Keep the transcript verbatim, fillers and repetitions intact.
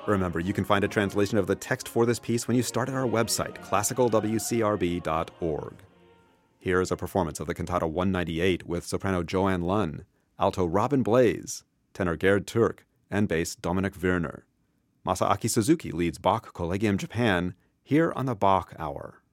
Remember, you can find a translation of the text for this piece when you start at our website, classical w c r b dot org. Here is a performance of the Cantata one ninety-eight with soprano Joanne Lunn, alto Robin Blaze, tenor Gerd Turk, and bass Dominic Werner. Masaaki Suzuki leads Bach Collegium Japan here on the Bach Hour.